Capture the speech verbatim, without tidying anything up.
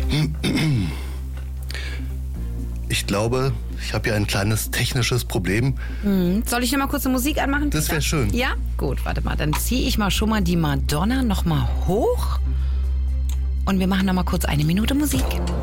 Ich glaube, ich habe hier ein kleines technisches Problem. Hm. Soll ich noch mal kurz eine Musik anmachen? Das wäre schön. Ja? Gut, warte mal. Dann ziehe ich mal schon mal die Madonna noch mal hoch. Und wir machen noch mal kurz eine Minute Musik.